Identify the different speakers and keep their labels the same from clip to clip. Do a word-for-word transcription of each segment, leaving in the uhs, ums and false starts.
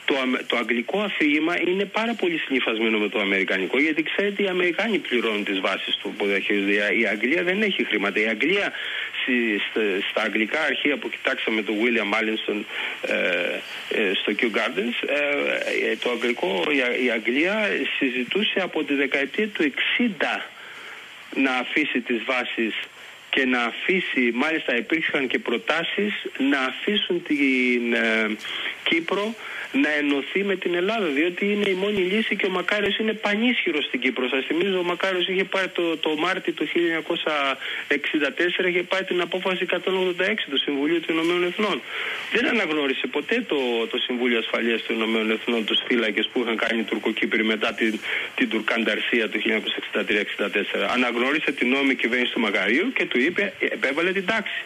Speaker 1: Το, το αγγλικό αφήγημα είναι πάρα πολύ συνυφασμένο με το αμερικανικό, γιατί ξέρετε οι Αμερικάνοι πληρώνουν τις βάσεις του που διαχειρίζονται. Η Αγγλία δεν έχει χρήματα. Η Αγγλία στα, στα αγγλικά αρχεία που κοιτάξαμε το William Allinson ε, ε, στο Kew Gardens, ε, το αγγλικό, η, η Αγγλία συζητούσε από τη δεκαετία του εξήντα να αφήσει τις βάσεις και να αφήσει, μάλιστα υπήρχαν και προτάσεις να αφήσουν την ε, Κύπρο να ενωθεί με την Ελλάδα, διότι είναι η μόνη λύση και ο Μακάριος είναι πανίσχυρος στην Κύπρο. Σας θυμίζω, ο Μακάριος είχε πάρει το, το Μάρτι του χίλια εννιακόσια εξήντα τέσσερα, είχε πάρει την απόφαση εκατόν ογδόντα έξι του Συμβουλίου των Ηνωμένων Εθνών. Δεν αναγνώρισε ποτέ το, το Συμβούλιο Ασφαλείας των Ηνωμένων Εθνών τους φύλακες που είχαν κάνει οι Τουρκοκύπροι μετά την, την Τουρκανταρσία του χίλια εννιακόσια εξήντα τρία εξήντα τέσσερα. Αναγνώρισε την νόμιμη κυβέρνηση του Μακαρίου και του είπε, επέβαλε την τάξη.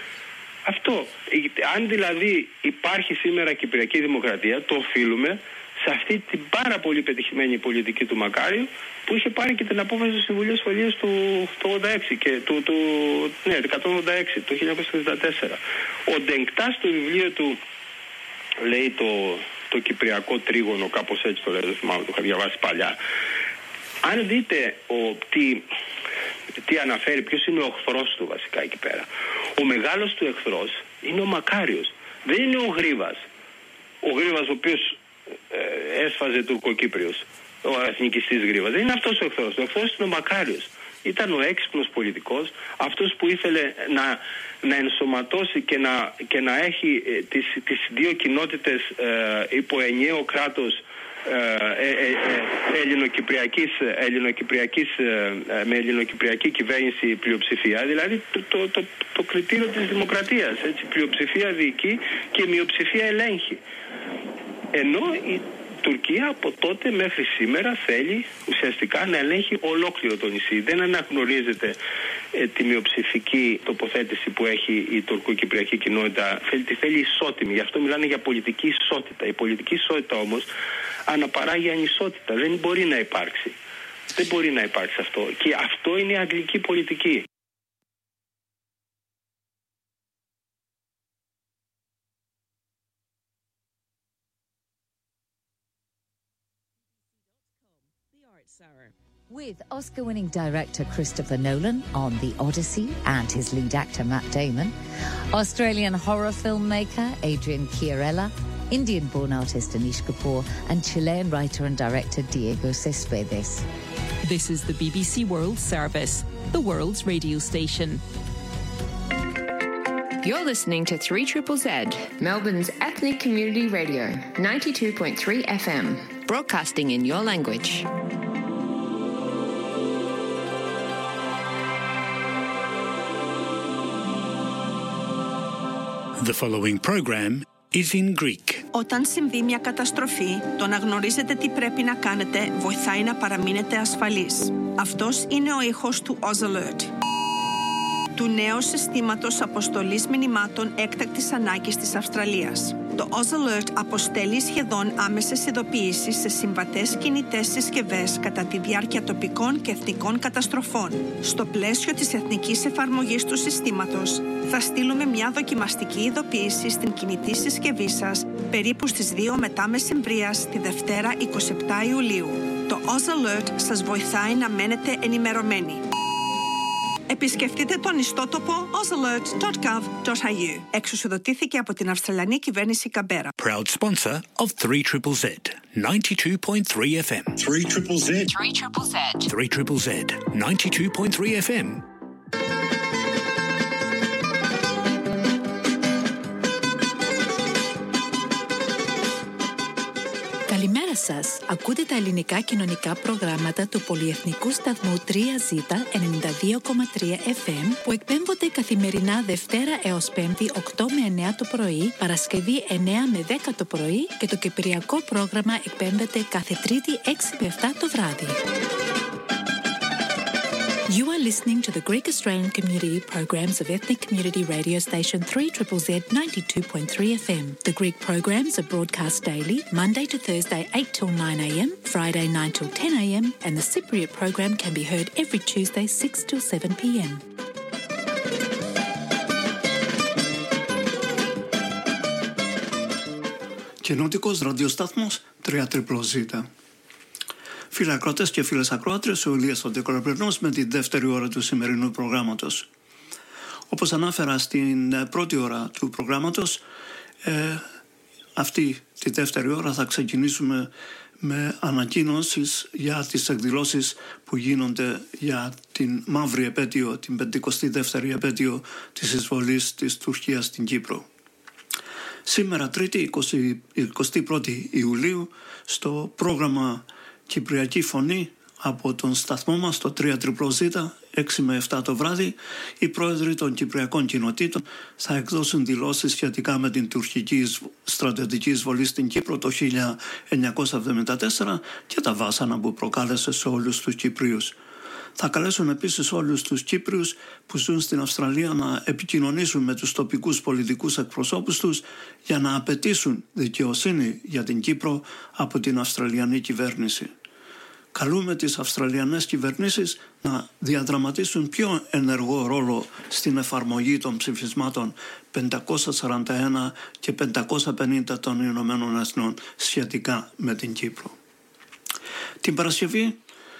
Speaker 1: Αυτό. Αν δηλαδή υπάρχει σήμερα Κυπριακή Δημοκρατία, το οφείλουμε σε αυτή την πάρα πολύ πετυχημένη πολιτική του Μακάριου, που είχε πάρει και την απόφαση του Συμβουλίου Ασφαλείας του, του ογδόντα έξι και του, του ναι, εκατόν ογδόντα έξι, το χίλια εννιακόσια εξήντα τέσσερα. Ο Ντενκτάς στο βιβλίο του λέει το, το Κυπριακό Τρίγωνο, κάπως έτσι το λέει, δεν θυμάμαι, το είχα διαβάσει παλιά. Αν δείτε ο, τι, τι αναφέρει, ποιος είναι ο εχθρός του βασικά εκεί πέρα. Ο μεγάλος του εχθρός είναι ο Μακάριος. Δεν είναι ο Γρίβας. Ο Γρίβας ο οποίος ε, έσφαζε Τουρκοκύπριος, ο εθνικιστής Γρίβας. Δεν είναι αυτός ο εχθρός. Ο εχθρός είναι ο Μακάριος. Ήταν ο έξυπνος πολιτικός, αυτός που ήθελε να, να ενσωματώσει και να, και να έχει ε, τις, τις δύο κοινότητες ε, υπό ενιαίο κράτος, Ε, ε, ε, ε, ελληνοκυπριακής, ελληνοκυπριακής, ε, με ελληνοκυπριακή κυβέρνηση πλειοψηφία, δηλαδή το, το, το, το κριτήριο της δημοκρατίας, έτσι, πλειοψηφία διοικεί και μειοψηφία ελέγχει. Ενώ η Τουρκία από τότε μέχρι σήμερα θέλει ουσιαστικά να ελέγχει ολόκληρο το νησί. Δεν αναγνωρίζεται ε, τη μειοψηφική τοποθέτηση που έχει η τουρκοκυπριακή κοινότητα. Θέλει, τη θέλει ισότιμη. Γι' αυτό μιλάνε για πολιτική ισότητα. Η πολιτική ισότητα όμως αναπαράγει ανισότητα. Δεν μπορεί να υπάρξει. Δεν μπορεί να υπάρξει αυτό. Και αυτό είναι η αγγλική πολιτική.
Speaker 2: With Oscar-winning director Christopher Nolan on The Odyssey and his lead actor Matt Damon, Australian horror filmmaker Adrian Chiarella, Indian-born artist Anish Kapoor, and Chilean writer and director Diego Cespedes.
Speaker 3: This is the B B C World Service, the world's radio station.
Speaker 4: You're listening to three Z Z Z, Melbourne's ethnic community radio, ninety-two point three F M, broadcasting in your language.
Speaker 5: The following program is in Greek.
Speaker 6: Όταν συμβεί μια καταστροφή, το να γνωρίζετε τι πρέπει να κάνετε βοηθάει να παραμείνετε ασφαλείς. Αυτός είναι ο ήχος του Oz Alert, του νέου συστήματος αποστολής μηνυμάτων έκτακτης ανάγκης της Αυστραλίας. Το Oz Alert αποστέλει σχεδόν άμεσες ειδοποιήσεις σε συμβατές κινητές συσκευές κατά τη διάρκεια τοπικών και εθνικών καταστροφών. Στο πλαίσιο της εθνικής εφαρμογής του συστήματος, θα στείλουμε μια δοκιμαστική ειδοποίηση στην κινητή συσκευή σας περίπου στις δύο μετά μεσημβρίας τη Δευτέρα εικοστή εβδόμη Ιουλίου. Το Oz Alert σας βοηθάει να μένετε ενημερωμένοι. Επισκεφτείτε τον ιστότοπο oz alert dot gov dot a u. Εξουσιοδοτήθηκε από την Αυστραλιανή κυβέρνηση Καμπέρα.
Speaker 5: Proud sponsor of three Z Z Z, ninety-two point three F M.
Speaker 7: three Z Z Z.
Speaker 4: three Z Z Z.
Speaker 5: three Z Z Z, ninety-two point three F M.
Speaker 8: Καλημέρα σας. Ακούτε τα ελληνικά κοινωνικά προγράμματα του πολυεθνικού σταθμού τρία ζ ενενήντα δύο κόμμα τρία F M που εκπέμπονται καθημερινά Δευτέρα έως Πέμπτη οκτώ με εννέα το πρωί, Παρασκευή εννέα με δέκα το πρωί και το κυπριακό πρόγραμμα εκπέμπεται κάθε Τρίτη έξι με επτά το βράδυ. You are listening to the Greek Australian Community programs of ethnic community radio station three Z Z Z ninety-two point three F M. The Greek programs are broadcast daily, Monday to Thursday eight till nine A M, Friday nine till ten A M, and the Cypriot program can be heard every Tuesday six till seven P M.
Speaker 7: Κοινοτικός ραδιοσταθμός τρία τρίπλο ζέτα. Φίλοι ακροατές και φίλες ακροάτριες, ο Ηλίας ο Δεκολαπρινός με τη δεύτερη ώρα του σημερινού προγράμματος. Όπως ανάφερα στην πρώτη ώρα του προγράμματος, ε, αυτή τη δεύτερη ώρα θα ξεκινήσουμε με ανακοίνωσεις για τις εκδηλώσεις που γίνονται για την μαύρη επέτειο, την πεντηκοστή δεύτερη επέτειο της εισβολής της Τουρκίας στην Κύπρο. Σήμερα Τρίτη, εικοστή πρώτη Ιουλίου, στο πρόγραμμα Κυπριακή Φωνή από τον σταθμό μας, το τρία τρίπλο ζέτα, έξι με επτά το βράδυ, οι πρόεδροι των Κυπριακών Κοινοτήτων θα εκδώσουν δηλώσεις σχετικά με την τουρκική στρατιωτική εισβολή στην Κύπρο το χίλια εννιακόσια εβδομήντα τέσσερα και τα βάσανα που προκάλεσε σε όλους τους Κυπρίους. Θα καλέσουν επίσης όλους τους Κύπριους που ζουν στην Αυστραλία να επικοινωνήσουν με τους τοπικούς πολιτικούς εκπροσώπους τους για να απαιτήσουν δικαιοσύνη για την Κύπρο από την Αυστραλιανή κυβέρνηση. Καλούμε τις Αυστραλιανές κυβερνήσεις να διαδραματίσουν πιο ενεργό ρόλο στην εφαρμογή των ψηφισμάτων πεντακόσια σαράντα ένα και πεντακόσια πενήντα των Ηνωμένων Εθνών σχετικά με την Κύπρο. Την Παρασκευή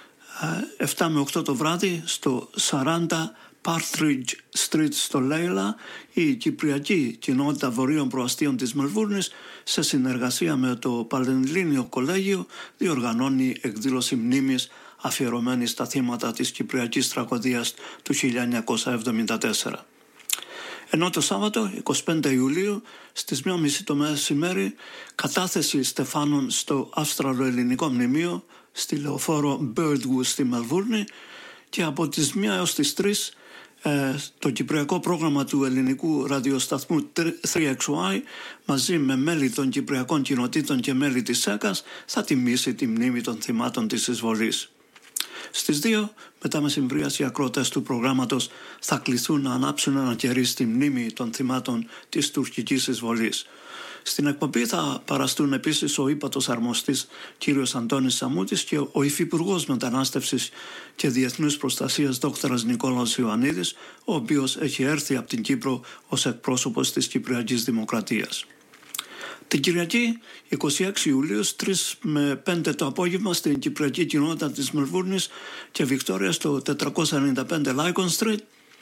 Speaker 7: επτά με οκτώ το βράδυ στο σαράντα Partridge Street στο Λέιλα, η Κυπριακή Κοινότητα Βορείων Προαστίων της Μελβούρνης σε συνεργασία με το Πανελλήνιο Κολέγιο διοργανώνει εκδήλωση μνήμης αφιερωμένη στα θύματα της Κυπριακής Τραγωδίας του χίλια εννιακόσια εβδομήντα τέσσερα. Ενώ το Σάββατο, εικοστή πέμπτη Ιουλίου, στις μία και μισή το μεσημέρι, κατάθεση στεφάνων στο Αυστραλοελληνικό Μνημείο στη λεωφόρο Birdwood στη Μελβούρνη και από τις μία έως τις τρεις ε, το κυπριακό πρόγραμμα του ελληνικού ραδιοσταθμού θρι εξ γουάι μαζί με μέλη των Κυπριακών Κοινοτήτων και μέλη της ΕΚΑΣ θα τιμήσει τη μνήμη των θυμάτων της εισβολής. Στις δύο μετά μεσημβρίας οι ακροατές του προγράμματος θα κληθούν να ανάψουν ένα κερί στη μνήμη των θυμάτων της τουρκικής εισβολής. Στην εκπομπή θα παραστούν επίσης ο ύπατος αρμοστής κ. Αντώνης Σαμούτης και ο Υφυπουργός Μετανάστευσης και Διεθνούς Προστασίας Δ. Νικόλαος Ιωαννίδης, ο οποίος έχει έρθει από την Κύπρο ως εκπρόσωπος της Κυπριακής Δημοκρατίας. Την Κυριακή, εικοστή έκτη Ιουλίου, τρεις με πέντε το απόγευμα στην Κυπριακή Κοινότητα της Μελβούρνης και Βικτόρια στο τετρακόσια ενενήντα πέντε Lycon Street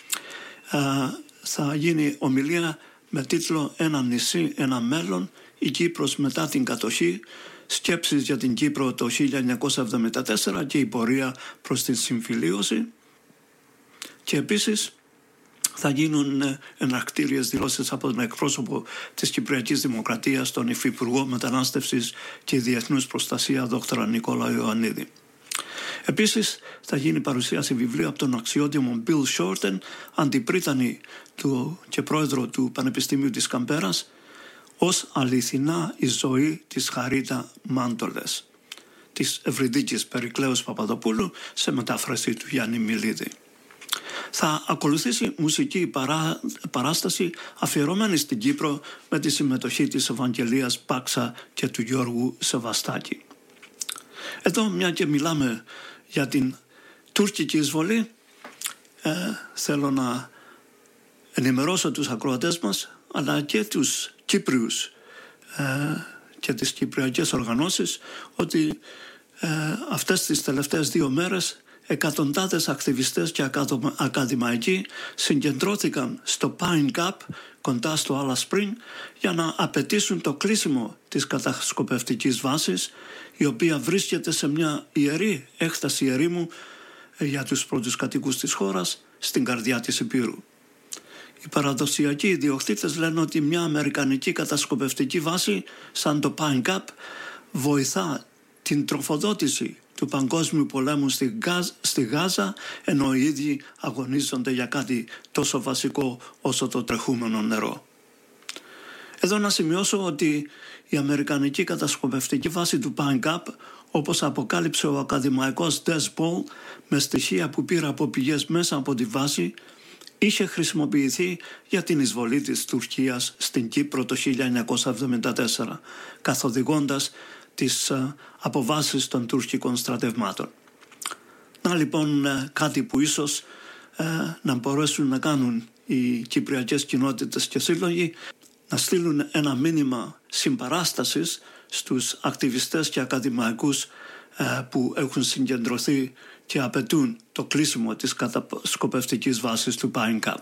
Speaker 7: θα γίνει ομιλία με τίτλο «Ένα νησί, ένα μέλλον, η Κύπρος μετά την κατοχή, σκέψεις για την Κύπρο το χίλια εννιακόσια εβδομήντα τέσσερα και η πορεία προς την συμφιλίωση». Και επίσης θα γίνουν εναρκτήριες δηλώσεις από τον εκπρόσωπο της Κυπριακής Δημοκρατίας, τον Υφυπουργό Μετανάστευσης και Διεθνούς Προστασία Δ. Νικόλαο Ιωαννίδη. Επίσης θα γίνει παρουσίαση βιβλίου από τον αξιότιμο Bill Shorten, αντιπρίτανη του και πρόεδρο του Πανεπιστημίου της Καμπέρας, «Ως αληθινά η ζωή της Χαρίτα Μάντολες», της Ευρυδίκης Περικλέους Παπαδοπούλου, σε μετάφραση του Γιάννη Μιλίδη. Θα ακολουθήσει μουσική παρά, παράσταση αφιερωμένη στην Κύπρο με τη συμμετοχή της Ευαγγελίας Πάξα και του Γιώργου Σεβαστάκη. Εδώ, μια και μιλάμε για την τουρκική εισβολή, ε, θέλω να ενημερώσω τους ακροατές μας αλλά και τους Κύπριους ε, και τις κυπριακές οργανώσεις ότι ε, αυτές τις τελευταίες δύο μέρες εκατοντάδες ακτιβιστές και ακαδημαϊκοί συγκεντρώθηκαν στο Pine Gap κοντά στο Alice Spring για να απαιτήσουν το κλείσιμο της κατασκοπευτικής βάσης, η οποία βρίσκεται σε μια ιερή έκταση ερήμου για τους πρώτους κατοίκους της χώρας στην καρδιά της Υπήρου. Οι παραδοσιακοί ιδιοκτήτες λένε ότι μια αμερικανική κατασκοπευτική βάση σαν το Pine Gap βοηθά την τροφοδότηση του παγκόσμιου πολέμου στη, Γάζ, στη Γάζα, ενώ οι ίδιοι αγωνίζονται για κάτι τόσο βασικό όσο το τρεχούμενο νερό. Εδώ να σημειώσω ότι η αμερικανική κατασκοπευτική βάση του Pine Gap, όπως αποκάλυψε ο ακαδημαϊκός Des Paul με στοιχεία που πήρε από πηγές μέσα από τη βάση, είχε χρησιμοποιηθεί για την εισβολή της Τουρκίας στην Κύπρο το χίλια εννιακόσια εβδομήντα τέσσερα, καθοδηγώντας τις αποβάσεις των τουρκικών στρατευμάτων. Να λοιπόν κάτι που ίσως ε, να μπορέσουν να κάνουν οι κυπριακές κοινότητες και σύλλογοι, να στείλουν ένα μήνυμα συμπαράστασης στους ακτιβιστές και ακαδημαϊκούς που έχουν συγκεντρωθεί και απαιτούν το κλείσιμο της κατασκοπευτικής βάσης του Pine Gap.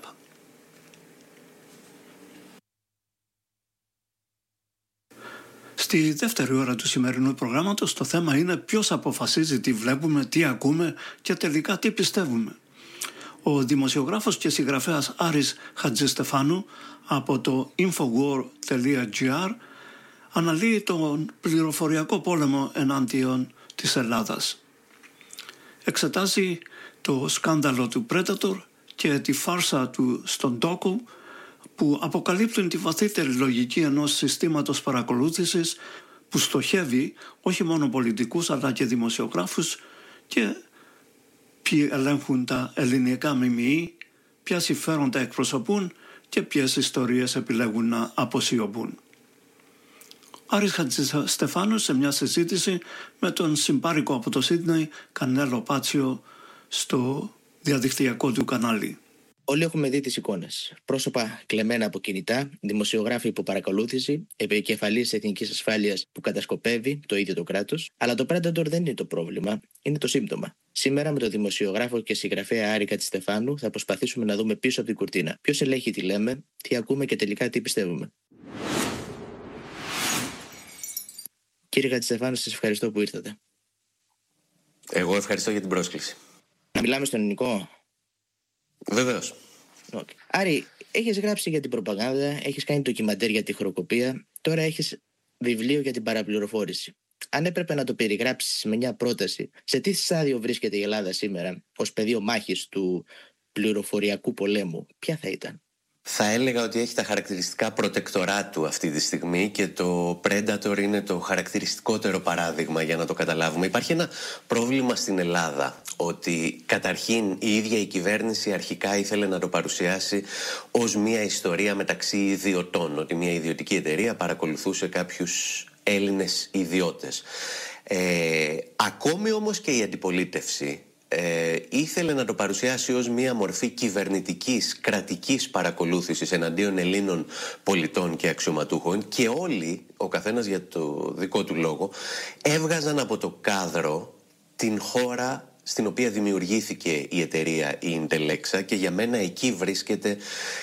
Speaker 7: Στη δεύτερη ώρα του σημερινού προγράμματος το θέμα είναι ποιος αποφασίζει τι βλέπουμε, τι ακούμε και τελικά τι πιστεύουμε. Ο δημοσιογράφος και συγγραφέας Άρης Χατζηστεφάνου από το infowar τελεία gr αναλύει τον πληροφοριακό πόλεμο εναντίον της Ελλάδας. Εξετάζει το σκάνδαλο του Predator και τη φάρσα του στον τόκο που αποκαλύπτουν τη βαθύτερη λογική ενός συστήματος παρακολούθησης που στοχεύει όχι μόνο πολιτικούς αλλά και δημοσιογράφους και ποιοι ελέγχουν τα ελληνικά ΜΜΕ, ποια συμφέροντα εκπροσωπούν και ποιες ιστορίες επιλέγουν να αποσιωπούν. Άρης Χατζηστεφάνου σε μια συζήτηση με τον συμπάρικο από το Σίδνεϊ Κανέλο Πάτσιο στο διαδικτυακό του κανάλι.
Speaker 9: Όλοι έχουμε δει τις εικόνες. Πρόσωπα κλεμμένα από κινητά, δημοσιογράφοι υπό παρακολούθηση, επικεφαλής εθνικής ασφάλειας που κατασκοπεύει το ίδιο το κράτος. Αλλά το Predator δεν είναι το πρόβλημα, είναι το σύμπτωμα. Σήμερα με τον δημοσιογράφο και συγγραφέα Άρη Χατζηστεφάνου θα προσπαθήσουμε να δούμε πίσω από την κουρτίνα ποιος ελέγχει τι λέμε, τι ακούμε και τελικά τι πιστεύουμε. Κύριε Χατζηστεφάνου, σας ευχαριστώ που ήρθατε.
Speaker 10: Εγώ ευχαριστώ για την πρόσκληση.
Speaker 9: Να μιλάμε στον ελληνικό.
Speaker 10: Βεβαίως.
Speaker 9: Okay. Άρη, έχεις γράψει για την προπαγάνδα, έχεις κάνει ντοκιμαντέρ για τη χροκοπία, τώρα έχεις βιβλίο για την παραπληροφόρηση. Αν έπρεπε να το περιγράψεις με μια πρόταση, σε τι στάδιο βρίσκεται η Ελλάδα σήμερα ως πεδίο μάχης του πληροφοριακού πολέμου, ποια θα ήταν?
Speaker 10: Θα έλεγα ότι έχει τα χαρακτηριστικά προτεκτοράτου αυτή τη στιγμή και το Predator είναι το χαρακτηριστικότερο παράδειγμα για να το καταλάβουμε. Υπάρχει ένα πρόβλημα στην Ελλάδα ότι καταρχήν η ίδια η κυβέρνηση αρχικά ήθελε να το παρουσιάσει ως μια ιστορία μεταξύ ιδιωτών, ότι μια ιδιωτική εταιρεία παρακολουθούσε κάποιους Έλληνες ιδιώτες. Ε, ακόμη όμως και η αντιπολίτευση Ε, ήθελε να το παρουσιάσει ως μία μορφή κυβερνητικής, κρατικής παρακολούθησης εναντίον Ελλήνων πολιτών και αξιωματούχων και όλοι, ο καθένας για το δικό του λόγο, έβγαζαν από το κάδρο την χώρα στην οποία δημιουργήθηκε η εταιρεία η Intelexa και για μένα εκεί βρίσκεται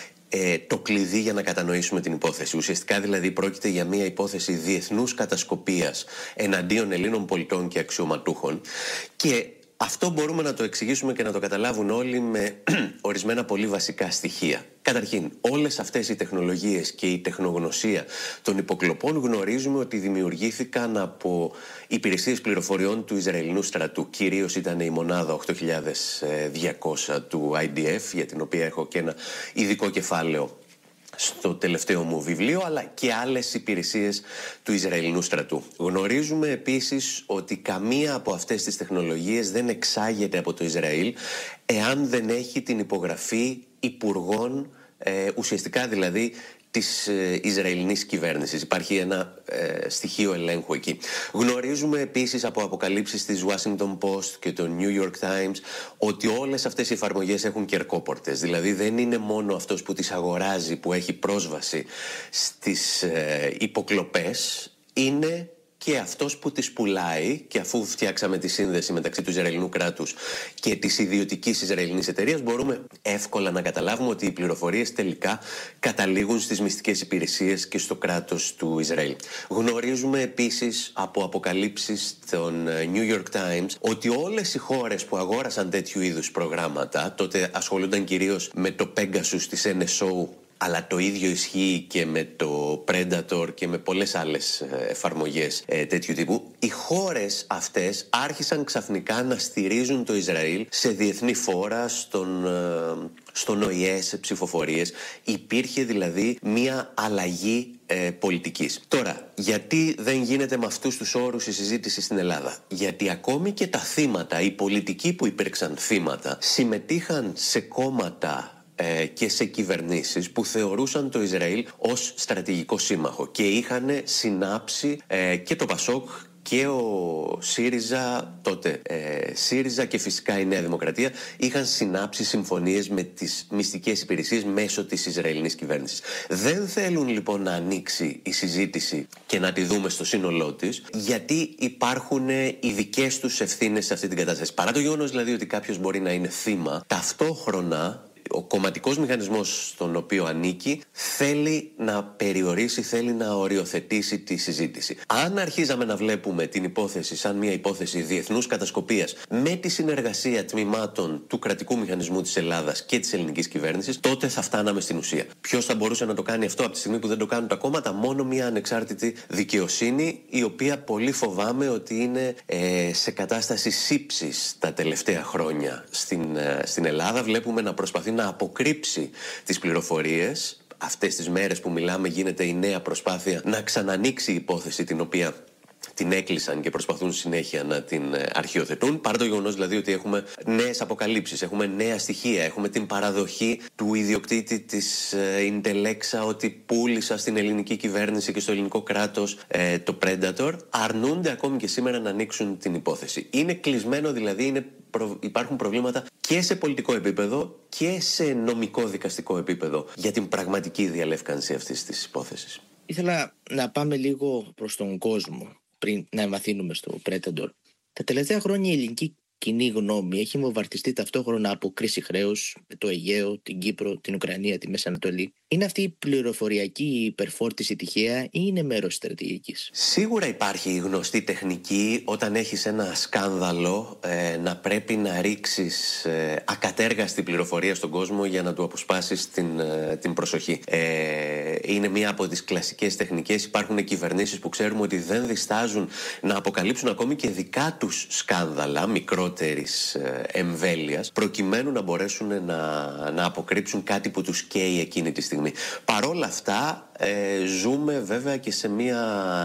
Speaker 10: ε, το κλειδί για να κατανοήσουμε την υπόθεση. Ουσιαστικά δηλαδή πρόκειται για μία υπόθεση διεθνούς κατασκοπίας εναντίον Ελλήνων πολιτών και αξιωματούχων και αυτό μπορούμε να το εξηγήσουμε και να το καταλάβουν όλοι με ορισμένα πολύ βασικά στοιχεία. Καταρχήν, όλες αυτές οι τεχνολογίες και η τεχνογνωσία των υποκλοπών γνωρίζουμε ότι δημιουργήθηκαν από υπηρεσίες πληροφοριών του Ισραηλινού στρατού. Κυρίως ήταν η μονάδα οκτώ χιλιάδες διακόσια του άι ντι εφ, για την οποία έχω και ένα ειδικό κεφάλαιο στο τελευταίο μου βιβλίο, αλλά και άλλες υπηρεσίες του Ισραηλινού στρατού. Γνωρίζουμε επίσης ότι καμία από αυτές τις τεχνολογίες δεν εξάγεται από το Ισραήλ εάν δεν έχει την υπογραφή υπουργών, ε, ουσιαστικά δηλαδή της ε, Ισραηλινής κυβέρνησης. Υπάρχει ένα ε, στοιχείο ελέγχου εκεί. Γνωρίζουμε επίσης από αποκαλύψεις της Washington Post και το New York Times ότι όλες αυτές οι εφαρμογές έχουν κερκόπορτες. Δηλαδή δεν είναι μόνο αυτός που τις αγοράζει που έχει πρόσβαση στις ε, υποκλοπές, είναι και αυτός που τις πουλάει, και αφού φτιάξαμε τη σύνδεση μεταξύ του Ισραηλινού κράτους και της ιδιωτικής Ισραηλινής εταιρείας, μπορούμε εύκολα να καταλάβουμε ότι οι πληροφορίες τελικά καταλήγουν στις μυστικές υπηρεσίες και στο κράτος του Ισραήλ. Γνωρίζουμε επίσης από αποκαλύψεις των New York Times ότι όλες οι χώρες που αγόρασαν τέτοιου είδους προγράμματα, τότε ασχολούνταν κυρίως με το Pegasus της εν ες ο, αλλά το ίδιο ισχύει και με το Predator και με πολλές άλλες εφαρμογές ε, τέτοιου τύπου. Οι χώρες αυτές άρχισαν ξαφνικά να στηρίζουν το Ισραήλ σε διεθνή φόρα, στον, ε, στον ο ε ε, σε ψηφοφορίες. Υπήρχε δηλαδή μία αλλαγή ε, πολιτικής. Τώρα, γιατί δεν γίνεται με αυτούς τους όρους η συζήτηση στην Ελλάδα? Γιατί ακόμη και τα θύματα, οι πολιτικοί που υπήρξαν θύματα, συμμετείχαν σε κόμματα και σε κυβερνήσεις που θεωρούσαν το Ισραήλ ως στρατηγικό σύμμαχο και είχαν συνάψει ε, και το Πασόκ Και ο ΣΥΡΙΖΑ τότε, ε, ΣΥΡΙΖΑ και φυσικά η Νέα Δημοκρατία είχαν συνάψει συμφωνίες με τις μυστικές υπηρεσίες μέσω της Ισραηλινής κυβέρνησης. Δεν θέλουν λοιπόν να ανοίξει η συζήτηση και να τη δούμε στο σύνολό της, γιατί υπάρχουν οι δικές τους ευθύνες σε αυτή την κατάσταση. Παρά το γεγονός δηλαδή ότι κάποιος μπορεί να είναι θύμα, ταυτόχρονα ο κομματικός μηχανισμός στον οποίο ανήκει θέλει να περιορίσει, θέλει να οριοθετήσει τη συζήτηση. Αν αρχίζαμε να βλέπουμε την υπόθεση σαν μια υπόθεση διεθνούς κατασκοπίας με τη συνεργασία τμήματων του κρατικού μηχανισμού της Ελλάδας και της ελληνικής κυβέρνησης, τότε θα φτάναμε στην ουσία. Ποιος θα μπορούσε να το κάνει αυτό από τη στιγμή που δεν το κάνουν τα κόμματα? Μόνο μια ανεξάρτητη δικαιοσύνη, η οποία πολύ φοβάμαι ότι είναι ε, σε κατάσταση σύψης τα τελευταία χρόνια στην, ε, στην Ελλάδα. Βλέπουμε να προσπαθεί να αποκρύψει τις πληροφορίες. Αυτές τις μέρες που μιλάμε γίνεται η νέα προσπάθεια να ξανανοίξει η υπόθεση, την οποία την έκλεισαν και προσπαθούν συνέχεια να την αρχιοθετούν. Παρά το γεγονός δηλαδή ότι έχουμε νέες αποκαλύψεις, έχουμε νέα στοιχεία, έχουμε την παραδοχή του ιδιοκτήτη της Ιντελέξα ότι πούλησα στην ελληνική κυβέρνηση και στο ελληνικό κράτος ε, το Predator. Αρνούνται ακόμη και σήμερα να ανοίξουν την υπόθεση. Είναι κλεισμένο δηλαδή, είναι προ... υπάρχουν προβλήματα και σε πολιτικό επίπεδο και σε νομικό δικαστικό επίπεδο για την πραγματική διαλεύκανση αυτής της υπόθεσης.
Speaker 9: Ήθελα να πάμε λίγο προς τον κόσμο πριν να εμβαθύνουμε στο Predator. Τα τελευταία χρόνια η ελληνική κοινή γνώμη έχει βομβαρδιστεί ταυτόχρονα από κρίση χρέους με το Αιγαίο, την Κύπρο, την Ουκρανία, τη Μέση Ανατολή. Είναι αυτή η πληροφοριακή υπερφόρτιση τυχαία ή είναι μέρος στρατηγικής?
Speaker 10: Σίγουρα υπάρχει η γνωστή τεχνική όταν έχεις ένα σκάνδαλο ε, να πρέπει να ρίξεις ε, ακατέργαστη πληροφορία στον κόσμο για να του αποσπάσεις την, ε, την προσοχή. Ε, είναι μία από τις κλασικές τεχνικές. Υπάρχουν κυβερνήσεις που ξέρουμε ότι δεν διστάζουν να αποκαλύψουν ακόμη και δικά τους σκάνδαλα μικρότερης ε, εμβέλειας, προκειμένου να μπορέσουν να, να αποκρύψουν κάτι που τους καίει εκείνη τη στιγμή. Παρόλα αυτά ε, ζούμε βέβαια και σε μια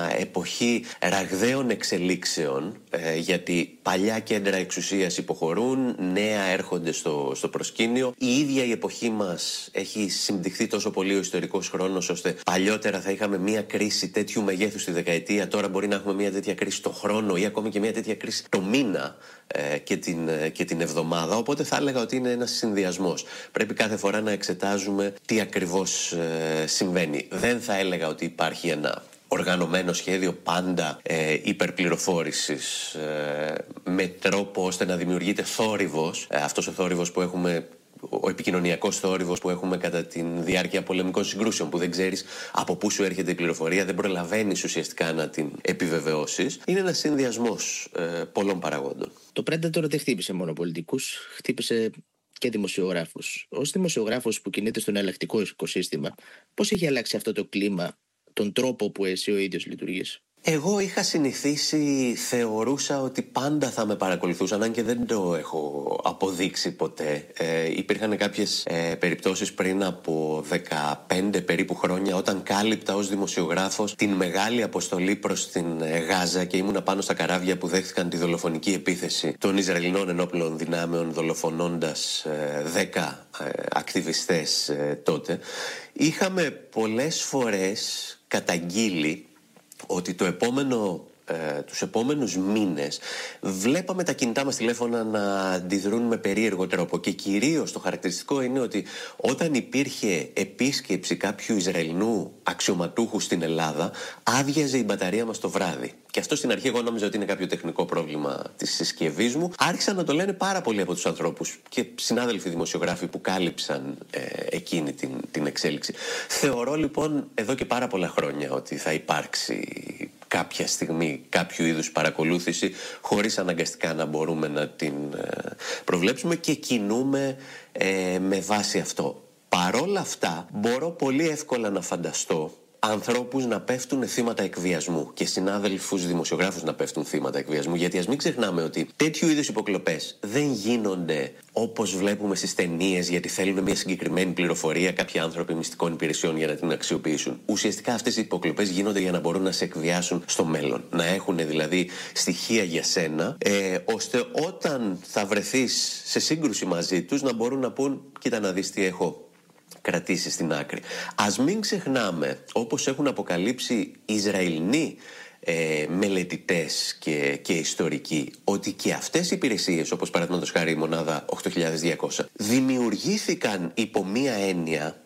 Speaker 10: εποχή ραγδαίων εξελίξεων, ε, γιατί παλιά κέντρα εξουσίας υποχωρούν, νέα έρχονται στο, στο προσκήνιο. Η ίδια η εποχή μας έχει συμπτυχθεί τόσο πολύ ο ιστορικός χρόνος, ώστε παλιότερα θα είχαμε μια κρίση τέτοιου μεγέθους στη δεκαετία, τώρα μπορεί να έχουμε μια τέτοια κρίση το χρόνο ή ακόμη και μια τέτοια κρίση το μήνα ε, και, την, ε, και την εβδομάδα. Οπότε θα έλεγα ότι είναι ένας συνδυασμός. Πρέπει κάθε φορά να εξετάζουμε τι ακριβώς ε, συμβαίνει. Δεν θα έλεγα ότι υπάρχει ένα οργανωμένο σχέδιο πάντα ε, υπερπληροφόρησης ε, με τρόπο ώστε να δημιουργείται θόρυβος. Ε, αυτός ο θόρυβος που έχουμε, ο επικοινωνιακός θόρυβος που έχουμε κατά τη διάρκεια πολεμικών συγκρούσεων, που δεν ξέρεις από πού σου έρχεται η πληροφορία, δεν προλαβαίνεις ουσιαστικά να την επιβεβαιώσεις. Είναι ένας συνδυασμός ε, πολλών παραγόντων.
Speaker 9: Το Predator δεν χτύπησε μόνο πολιτικούς, χτύπησε και δημοσιογράφους. Ως δημοσιογράφος που κινείται στο εναλλακτικό οικοσύστημα, πώς έχει αλλάξει αυτό το κλίμα, τον τρόπο που εσύ ο ίδιος λειτουργείς?
Speaker 10: Εγώ είχα συνηθίσει, θεωρούσα ότι πάντα θα με παρακολουθούσαν, αν και δεν το έχω αποδείξει ποτέ. Ε, υπήρχαν κάποιες ε, περιπτώσεις πριν από δεκαπέντε περίπου χρόνια, όταν κάλυπτα ως δημοσιογράφος την μεγάλη αποστολή προς την ε, Γάζα και ήμουνα πάνω στα καράβια που δέχτηκαν τη δολοφονική επίθεση των Ισραηλινών ενόπλων δυνάμεων, δολοφονώντας ε, δέκα ε, ακτιβιστές ε, τότε. Είχαμε πολλές φορές καταγγείλει ότι το επόμενο, ε, τους επόμενους μήνες βλέπαμε τα κινητά μας τηλέφωνα να αντιδρούν με περίεργο τρόπο, και κυρίως το χαρακτηριστικό είναι ότι όταν υπήρχε επίσκεψη κάποιου Ισραηλινού αξιωματούχου στην Ελλάδα, άδειαζε η μπαταρία μας το βράδυ. Και αυτό στην αρχή εγώ νόμιζα ότι είναι κάποιο τεχνικό πρόβλημα της συσκευής μου. Άρχισαν να το λένε πάρα πολλοί από τους ανθρώπους και συνάδελφοι δημοσιογράφοι που κάλυψαν ε, εκείνη την, την εξέλιξη. Θεωρώ λοιπόν εδώ και πάρα πολλά χρόνια ότι θα υπάρξει κάποια στιγμή κάποιο είδους παρακολούθηση, χωρίς αναγκαστικά να μπορούμε να την ε, προβλέψουμε, και κινούμε ε, με βάση αυτό. Παρόλα αυτά μπορώ πολύ εύκολα να φανταστώ ανθρώπους να πέφτουν θύματα εκβιασμού και συνάδελφους δημοσιογράφους να πέφτουν θύματα εκβιασμού, γιατί ας μην ξεχνάμε ότι τέτοιου είδους υποκλοπές δεν γίνονται όπως βλέπουμε στις ταινίες, γιατί θέλουν μια συγκεκριμένη πληροφορία κάποιοι άνθρωποι μυστικών υπηρεσιών για να την αξιοποιήσουν. Ουσιαστικά αυτές οι υποκλοπές γίνονται για να μπορούν να σε εκβιάσουν στο μέλλον, να έχουν δηλαδή στοιχεία για σένα, ε, ώστε όταν θα βρεθείς σε σύγκρουση μαζί τους να μπορούν να πούν «Κοίτα να δεις τι έχω κρατήσει στην άκρη». Ας μην ξεχνάμε, όπως έχουν αποκαλύψει Ισραηλινοί ε, μελετητές και, και ιστορικοί ότι και αυτές οι υπηρεσίες, όπως παραδείγματος χάρη η μονάδα οκτώ χιλιάδες διακόσια, δημιουργήθηκαν υπό μία έννοια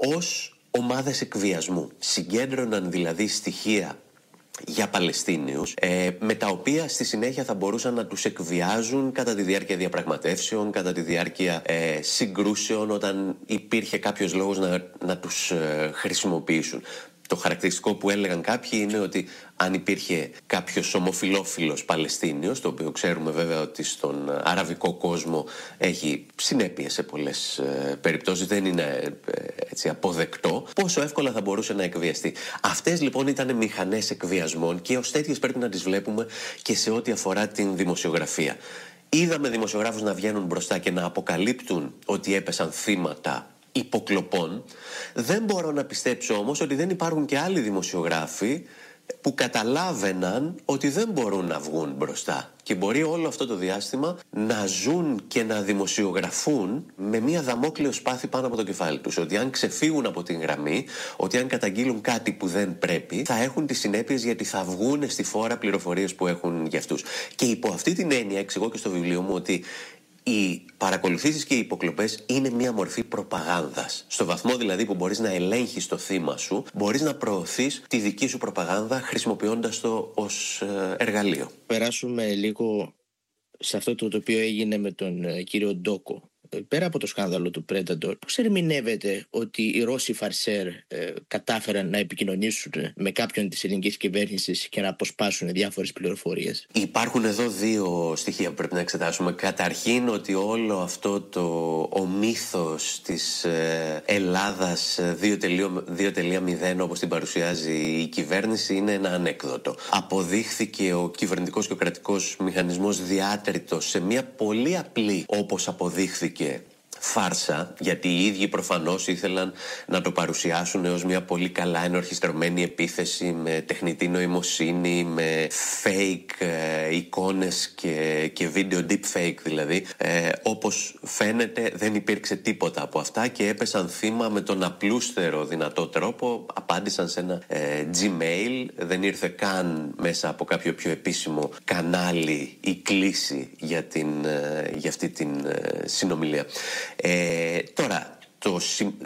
Speaker 10: ως ομάδες εκβιασμού. Συγκέντρωναν δηλαδή στοιχεία για Παλαιστίνιους, ε, με τα οποία στη συνέχεια θα μπορούσαν να τους εκβιάζουν κατά τη διάρκεια διαπραγματεύσεων, κατά τη διάρκεια ε, συγκρούσεων, όταν υπήρχε κάποιος λόγος να, να τους ε, χρησιμοποιήσουν. Το χαρακτηριστικό που έλεγαν κάποιοι είναι ότι αν υπήρχε κάποιος ομοφυλόφιλος Παλαιστίνιος, το οποίο ξέρουμε βέβαια ότι στον αραβικό κόσμο έχει συνέπειες σε πολλές ε, περιπτώσεις, δεν είναι ε, έτσι αποδεκτό, πόσο εύκολα θα μπορούσε να εκβιαστεί. Αυτές λοιπόν ήταν μηχανές εκβιασμών και ως τέτοιες πρέπει να τις βλέπουμε και σε ό,τι αφορά την δημοσιογραφία. Είδαμε δημοσιογράφους να βγαίνουν μπροστά και να αποκαλύπτουν ότι έπεσαν θύματα υποκλοπών. Δεν μπορώ να πιστέψω όμως ότι δεν υπάρχουν και άλλοι δημοσιογράφοι που καταλάβαιναν ότι δεν μπορούν να βγουν μπροστά και μπορεί όλο αυτό το διάστημα να ζουν και να δημοσιογραφούν με μία δαμόκλειο σπάθη πάνω από το κεφάλι τους, ότι αν ξεφύγουν από την γραμμή, ότι αν καταγγείλουν κάτι που δεν πρέπει, θα έχουν τις συνέπειες, γιατί θα βγουν στη φόρα πληροφορίες που έχουν για αυτούς. Και υπό αυτή την έννοια εξηγώ και στο βιβλίο μου ότι οι παρακολουθήσεις και οι υποκλοπές είναι μια μορφή προπαγάνδας. Στο βαθμό δηλαδή που μπορείς να ελέγχεις το θύμα σου, μπορείς να προωθείς τη δική σου προπαγάνδα χρησιμοποιώντας το ως εργαλείο.
Speaker 9: Περάσουμε λίγο σε αυτό το οποίο έγινε με τον κύριο Ντόκο. Πέρα από το σκάνδαλο του Predator, πώς ερμηνεύεται ότι οι Ρώσοι φαρσέρ ε, κατάφεραν να επικοινωνήσουν με κάποιον της ελληνικής κυβέρνησης και να αποσπάσουν διάφορες πληροφορίες?
Speaker 10: Υπάρχουν εδώ δύο στοιχεία που πρέπει να εξετάσουμε. Καταρχήν ότι όλο αυτό το ο μύθος της ε, Ελλάδας δύο τελεία μηδέν όπως την παρουσιάζει η κυβέρνηση είναι ένα ανέκδοτο. Αποδείχθηκε ο κυβερνητικός και ο κρατικός μηχανισμός διάτριτος σε μια πολύ απλή, όπως αποδείχθηκε, φάρσα, γιατί οι ίδιοι προφανώς ήθελαν να το παρουσιάσουν ως μια πολύ καλά ενορχιστρωμένη επίθεση με τεχνητή νοημοσύνη, με fake ε, εικόνες και, και βίντεο deep fake δηλαδή. Ε, όπως φαίνεται δεν υπήρξε τίποτα από αυτά και έπεσαν θύμα με τον απλούστερο δυνατό τρόπο. Απάντησαν σε ένα ε, Gmail, δεν ήρθε καν μέσα από κάποιο πιο επίσημο κανάλι η κλήση για, την, ε, για αυτή την ε, συνομιλία. Ε, τώρα, το,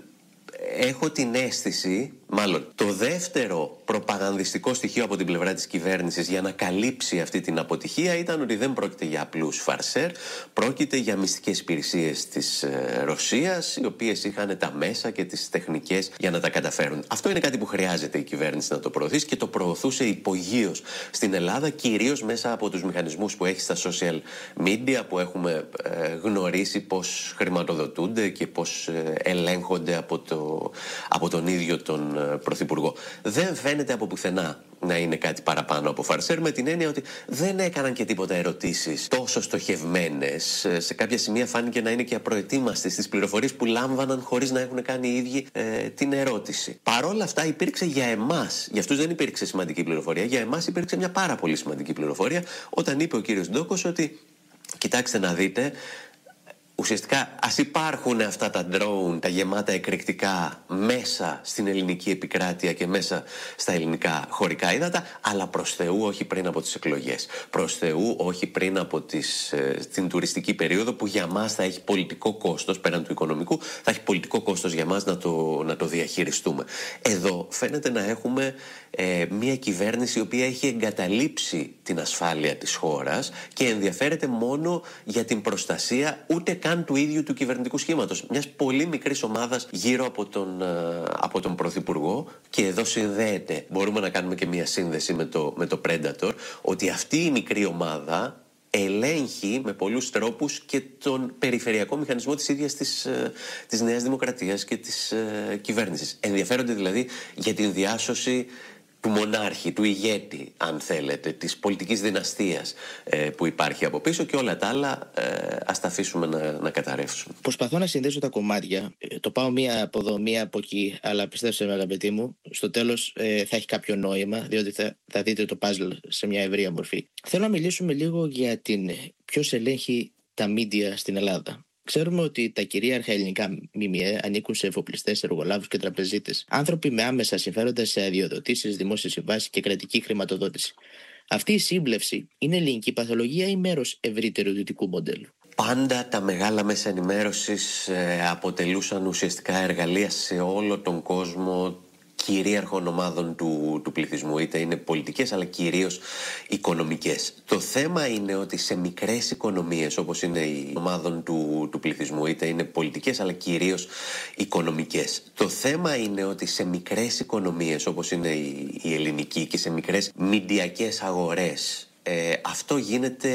Speaker 10: έχω την αίσθηση, μάλλον το δεύτερο προπαγανδιστικό στοιχείο από την πλευρά της κυβέρνησης για να καλύψει αυτή την αποτυχία ήταν ότι δεν πρόκειται για απλούς φαρσέρ, πρόκειται για μυστικές υπηρεσίες της ε, Ρωσίας, οι οποίες είχαν τα μέσα και τις τεχνικές για να τα καταφέρουν. Αυτό είναι κάτι που χρειάζεται η κυβέρνηση να το προωθήσει και το προωθούσε υπογείως στην Ελλάδα, κυρίως μέσα από τους μηχανισμούς που έχει στα social media, που έχουμε ε, γνωρίσει πώς χρηματοδοτούνται και πώς ε, ελέγχονται από, το, από τον ίδιο τον Πρωθυπουργό. Δεν φαίνεται από πουθενά να είναι κάτι παραπάνω από φαρσέρ, με την έννοια ότι δεν έκαναν και τίποτα ερωτήσεις τόσο στοχευμένες. Σε κάποια σημεία φάνηκε να είναι και απροετοίμαστοι στις πληροφορίες που λάμβαναν χωρίς να έχουν κάνει οι ίδιοι ε, την ερώτηση. Παρόλα αυτά υπήρξε για εμάς, για αυτούς δεν υπήρξε σημαντική πληροφορία, για εμάς υπήρξε μια πάρα πολύ σημαντική πληροφορία όταν είπε ο κύριος Ντόκος ότι κοιτάξτε να δείτε, ουσιαστικά ας υπάρχουν αυτά τα drone, τα γεμάτα εκρηκτικά μέσα στην ελληνική επικράτεια και μέσα στα ελληνικά χωρικά ύδατα, αλλά προς Θεού όχι πριν από τις εκλογές. Προς Θεού όχι πριν από τις, ε, την τουριστική περίοδο που για μας θα έχει πολιτικό κόστος, πέραν του οικονομικού, θα έχει πολιτικό κόστος για μας να το, να το διαχειριστούμε. Εδώ φαίνεται να έχουμε ε, μια κυβέρνηση η οποία έχει εγκαταλείψει την ασφάλεια της χώρας και ενδιαφέρεται μόνο για την προστασία ούτε καν του ίδιου του κυβερνητικού σχήματος, μιας πολύ μικρής ομάδας γύρω από τον, από τον Πρωθυπουργό. Και εδώ συνδέεται, μπορούμε να κάνουμε και μια σύνδεση με το, με το Predator, ότι αυτή η μικρή ομάδα ελέγχει με πολλούς τρόπους και τον περιφερειακό μηχανισμό της ίδιας της, της Νέας Δημοκρατίας και της ε, κυβέρνησης. Ενδιαφέρονται δηλαδή για την διάσωση του μονάρχη, του ηγέτη, αν θέλετε, της πολιτικής δυναστείας ε, που υπάρχει από πίσω, και όλα τα άλλα ε, ας τα αφήσουμε να, να καταρρεύσουν.
Speaker 9: Προσπαθώ να συνδέσω τα κομμάτια. Το πάω μία από εδώ, μία από εκεί, αλλά πιστέψτε με, αγαπητοί μου, στο τέλος ε, θα έχει κάποιο νόημα, διότι θα, θα δείτε το puzzle σε μια ευρεία μορφή. Θέλω να μιλήσουμε λίγο για την ποιος ελέγχει τα media στην Ελλάδα. Ξέρουμε ότι τα κυρίαρχα ελληνικά ΜΜΕ ανήκουν σε εφοπλιστές, εργολάβους και τραπεζίτες. Άνθρωποι με άμεσα συμφέροντα σε αδειοδοτήσεις, δημόσιες συμβάσεις και κρατική χρηματοδότηση. Αυτή η σύμπλευση είναι ελληνική παθολογία ή μέρος ευρύτερου δυτικού μοντέλου?
Speaker 10: Πάντα τα μεγάλα μέσα ενημέρωσης ε, αποτελούσαν ουσιαστικά εργαλεία σε όλο τον κόσμο κυρίαρχων ομάδων του, του πληθυσμού, είτε είναι πολιτικές αλλά κυρίως οικονομικές. Το θέμα είναι ότι σε μικρές οικονομίες όπως είναι οι ομάδων του, του πληθυσμού, είτε είναι πολιτικές αλλά κυρίως οικονομικές. Το θέμα είναι ότι σε μικρές οικονομίες όπως είναι η, η ελληνική και σε μικρές μηντιακές αγορές ε, αυτό γίνεται